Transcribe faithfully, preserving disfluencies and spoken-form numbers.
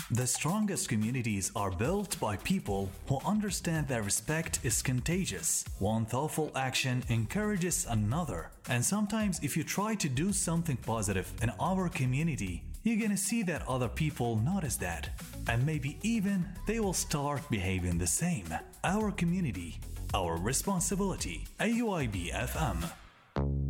The strongest communities are built by people who understand that respect is contagious. One thoughtful action encourages another. And sometimes, if you try to do something positive in our community, you're gonna see that other people notice that. And maybe even they will start behaving the same. Our community, our responsibility. A U I B F M.